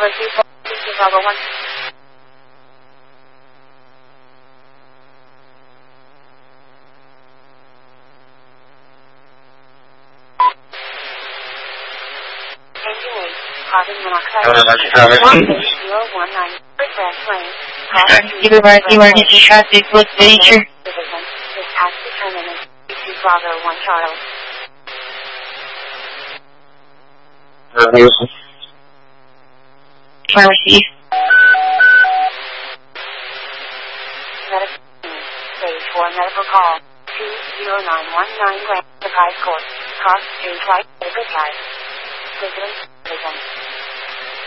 Bravo 1. Carbon monoxide. 1019. Express lane. Emergency traffic, what's the nature? Division. Is as determined. 2 Bravo 1 Charles. Pharmacy. Medical. Stage 4 medical call. 20919 Grand Surprise Court. Cost 2 twice. Good drive. Division.